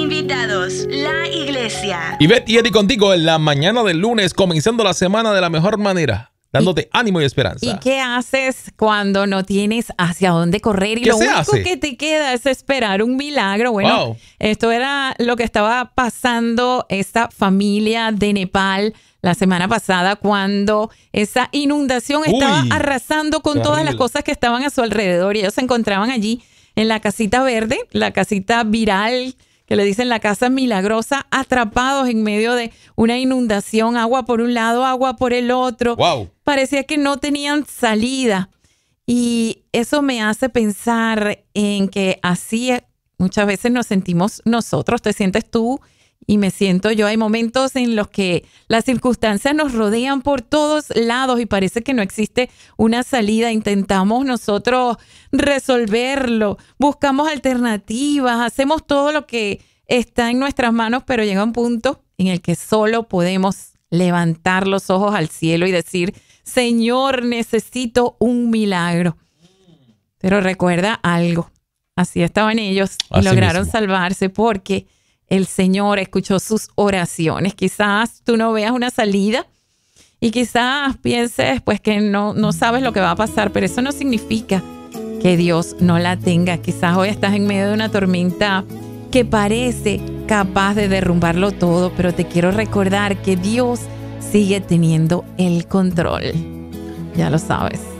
Invitados, la iglesia. Ivette y Eddie contigo en la mañana del lunes, comenzando la semana de la mejor manera, dándote ánimo y esperanza. ¿Y qué haces cuando no tienes hacia dónde correr? Y ¿Qué lo se único hace? que te queda es esperar un milagro. Bueno, Wow. Esto era lo que estaba pasando esta familia de Nepal la semana pasada cuando esa inundación estaba arrasando con qué todas las horrible. cosas que estaban a su alrededor. Y ellos se encontraban allí en la casita verde, la casita viral, que le dicen la casa milagrosa, atrapados en medio de una inundación, agua por un lado, agua por el otro. Wow. Parecía que no tenían salida. Y eso me hace pensar en que así muchas veces nos sentimos nosotros, te sientes tú y me siento yo. Hay momentos en los que las circunstancias nos rodean por todos lados y parece que no existe una salida. Intentamos nosotros resolverlo, buscamos alternativas, hacemos todo lo que está en nuestras manos, pero llega un punto en el que solo podemos levantar los ojos al cielo y decir: Señor, necesito un milagro. Pero recuerda algo, así estaban ellos y Así lograron mismo. salvarse porque el Señor escuchó sus oraciones. Quizás tú no veas una salida y quizás pienses pues que no sabes lo que va a pasar, pero eso no significa que Dios no la tenga. Quizás hoy estás en medio de una tormenta que parece capaz de derrumbarlo todo, pero te quiero recordar que Dios sigue teniendo el control. Ya lo sabes.